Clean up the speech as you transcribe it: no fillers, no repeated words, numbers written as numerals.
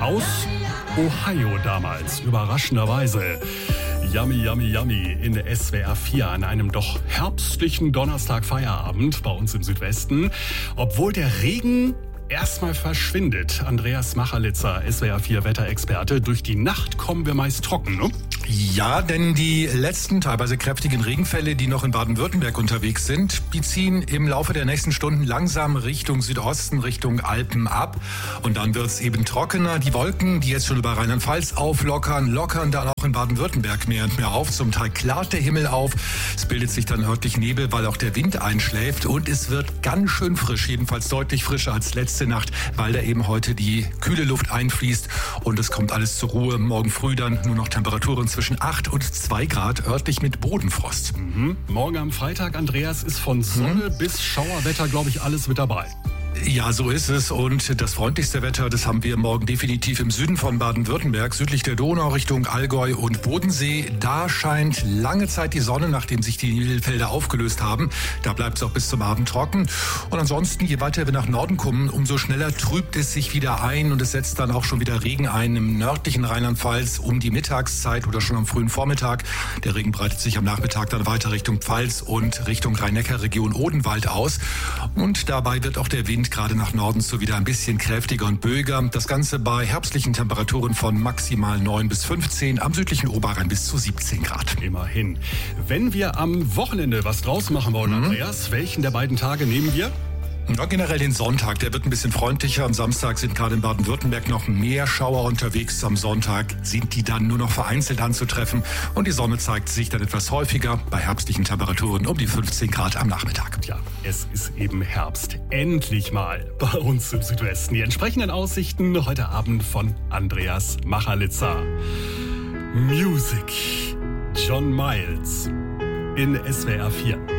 Aus Ohio damals, überraschenderweise. Yummy, yummy, yummy in SWR 4 an einem doch herbstlichen Donnerstag-Feierabend bei uns im Südwesten. Obwohl der Regen erstmal verschwindet. Andreas Machalitzer, SWR 4 Wetterexperte. Durch die Nacht kommen wir meist trocken, ne? Ja, denn die letzten teilweise kräftigen Regenfälle, die noch in Baden-Württemberg unterwegs sind, die ziehen im Laufe der nächsten Stunden langsam Richtung Südosten, Richtung Alpen ab. Und dann wird es eben trockener. Die Wolken, die jetzt schon über Rheinland-Pfalz auflockern, lockern dann auch in Baden-Württemberg mehr und mehr auf. Zum Teil klart der Himmel auf. Es bildet sich dann örtlich Nebel, weil auch der Wind einschläft. Und es wird ganz schön frisch, jedenfalls deutlich frischer als letzte Nacht, weil da eben heute die kühle Luft einfließt. Und es kommt alles zur Ruhe. Morgen früh dann nur noch Temperaturen zwischen 8 und 2 Grad, örtlich mit Bodenfrost. Morgen am Freitag, Andreas, ist von Sonne bis Schauerwetter, glaube ich, alles mit dabei. Ja, so ist es. Und das freundlichste Wetter, das haben wir morgen definitiv im Süden von Baden-Württemberg, südlich der Donau Richtung Allgäu und Bodensee. Da scheint lange Zeit die Sonne, nachdem sich die Nebelfelder aufgelöst haben. Da bleibt es auch bis zum Abend trocken. Und ansonsten, je weiter wir nach Norden kommen, umso schneller trübt es sich wieder ein und es setzt dann auch schon wieder Regen ein im nördlichen Rheinland-Pfalz um die Mittagszeit oder schon am frühen Vormittag. Der Regen breitet sich am Nachmittag dann weiter Richtung Pfalz und Richtung Rhein-Neckar-Region Odenwald aus. Und dabei wird auch der Wind gerade nach Norden so wieder ein bisschen kräftiger und böiger. Das Ganze bei herbstlichen Temperaturen von maximal 9 bis 15, am südlichen Oberrhein bis zu 17 Grad. Immerhin. Wenn wir am Wochenende was draus machen wollen, Andreas, welchen der beiden Tage nehmen wir? Ja, generell den Sonntag, der wird ein bisschen freundlicher. Am Samstag sind gerade in Baden-Württemberg noch mehr Schauer unterwegs. Am Sonntag sind die dann nur noch vereinzelt anzutreffen. Und die Sonne zeigt sich dann etwas häufiger bei herbstlichen Temperaturen um die 15 Grad am Nachmittag. Ja, es ist eben Herbst. Endlich mal bei uns im Südwesten. Die entsprechenden Aussichten heute Abend von Andreas Machalitzer. Music. John Miles in SWR 4.